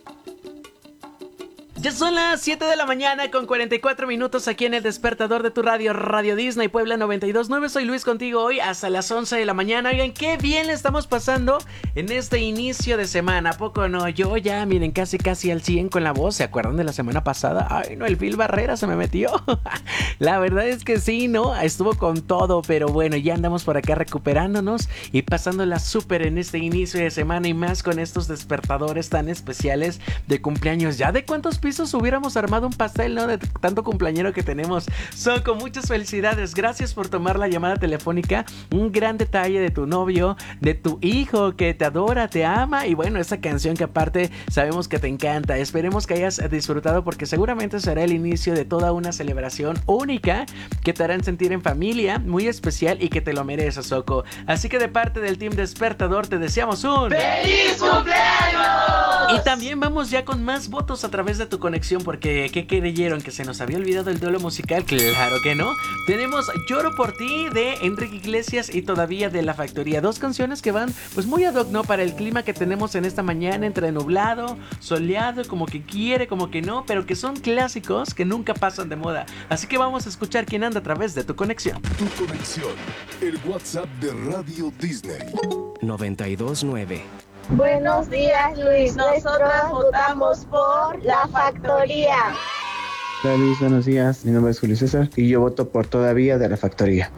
Ya son las 7 de la mañana con 44 minutos aquí en el despertador de tu radio, Radio Disney Puebla 92.9. Soy Luis contigo hoy hasta las 11 de la mañana. Oigan, qué bien le estamos pasando en este inicio de semana. ¿A poco no? Yo ya, miren, casi al 100 con la voz. ¿Se acuerdan de la semana pasada? Ay, no, el Phil Barrera se me metió. La verdad es que sí, ¿no? Estuvo con todo, pero bueno, ya andamos por acá recuperándonos y pasándola súper en este inicio de semana y más con estos despertadores tan especiales de cumpleaños. ¿Ya de cuántos pisos hubiéramos armado un pastel, no? De tanto cumpleañero que tenemos. Con muchas felicidades. Gracias por tomar la llamada telefónica. Un gran detalle de tu novio, de tu hijo que te adora, te ama. Y bueno, esta canción que aparte sabemos que te encanta. Esperemos que hayas disfrutado porque seguramente será el inicio de toda una celebración única que te harán sentir en familia, muy especial y que te lo mereces, Soco. Así que de parte del Team Despertador te deseamos un ¡Feliz cumpleaños! Y también vamos ya con más votos a través de tu conexión porque ¿qué creyeron? ¿Que se nos había olvidado el duelo musical? Claro que no. Tenemos Lloro por ti de Enrique Iglesias y Todavía de La Factoría. Dos canciones que van pues muy ad hoc, ¿no? Para el clima que tenemos en esta mañana, entre nublado, soleado, como que quiere, como que no, pero que son clásicos que nunca pasan de moda. Así que vamos a escuchar quién anda a través de tu conexión. Tu conexión, el WhatsApp de Radio Disney 92.9. Buenos días, Luis. Nosotras votamos por La Factoría. Hola Luis, buenos días. Mi nombre es Julio César y yo voto por Todavía de La Factoría.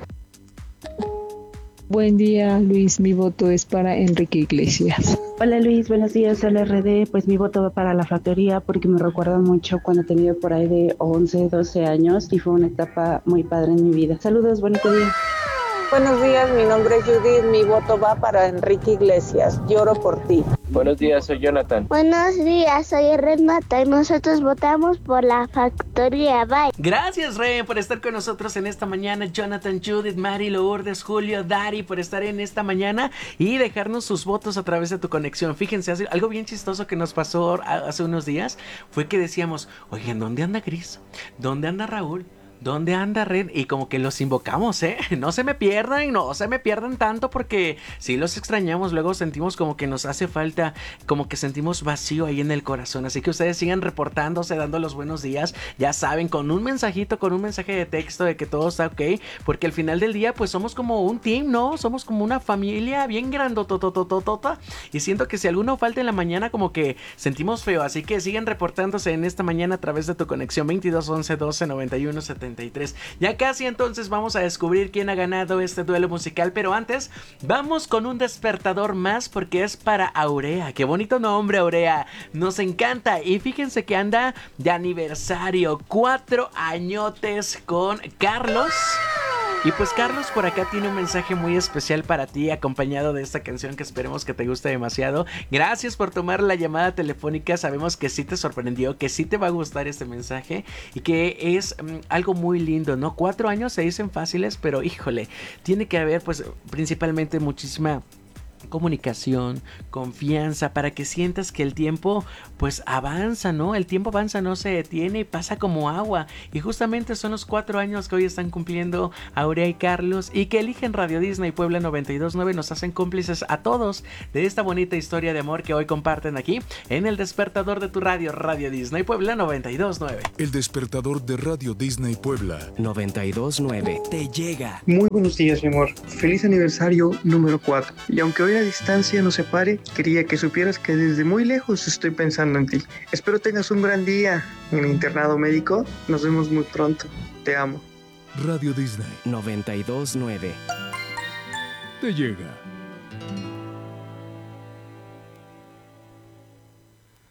Buen día, Luis. Mi voto es para Enrique Iglesias. Hola Luis, buenos días. Soy RD. Pues mi voto va para La Factoría porque me recuerda mucho cuando tenía por ahí de 11, 12 años y fue una etapa muy padre en mi vida. Saludos, bonito día. Buenos días, mi nombre es Judith, mi voto va para Enrique Iglesias, Lloro por ti. Buenos días, soy Jonathan. Buenos días, soy Renata y nosotros votamos por La Factoría. Bye. Gracias, Ren, por estar con nosotros en esta mañana. Jonathan, Judith, Mari, Lourdes, Julio, Dari, por estar en esta mañana y dejarnos sus votos a través de tu conexión. Fíjense, algo bien chistoso que nos pasó hace unos días fue que decíamos, oigan, ¿dónde anda Gris? ¿Dónde anda Raúl? ¿Dónde anda Red? Y como que los invocamos, no se me pierdan tanto porque si los extrañamos, luego sentimos como que nos hace falta, como que sentimos vacío ahí en el corazón. Así que ustedes sigan reportándose, dando los buenos días, ya saben, con un mensajito, con un mensaje de texto de que todo está ok, porque al final del día pues somos como un team, ¿no? Somos como una familia bien grandototototota y siento que si alguno falta en la mañana como que sentimos feo, así que sigan reportándose en esta mañana a través de tu conexión 22 11 12 91 70. Ya casi entonces vamos a descubrir quién ha ganado este duelo musical, pero antes vamos con un despertador más porque es para Aurea. Qué bonito nombre, Aurea, nos encanta y fíjense que anda de aniversario, 4 añotes con Carlos. Y pues Carlos por acá tiene un mensaje muy especial para ti, acompañado de esta canción que esperemos que te guste demasiado. Gracias por tomar la llamada telefónica, sabemos que sí te sorprendió, que sí te va a gustar este mensaje y que es algo muy lindo, ¿no? 4 años se dicen fáciles, pero híjole, tiene que haber pues principalmente muchísima comunicación, confianza, para que sientas que el tiempo pues avanza, ¿no? El tiempo avanza, no se detiene y pasa como agua. Y justamente son los 4 años que hoy están cumpliendo Aurea y Carlos y que eligen Radio Disney Puebla 92.9, nos hacen cómplices a todos de esta bonita historia de amor que hoy comparten aquí en el despertador de tu radio, Radio Disney Puebla 92.9. El despertador de Radio Disney Puebla 92.9 te llega. Muy buenos días, mi amor. Feliz aniversario número 4. Y aunque hoy la distancia nos separe, quería que supieras que desde muy lejos estoy pensando en ti. Espero tengas un gran día en el internado médico. Nos vemos muy pronto. Te amo. Radio Disney 92.9 te llega.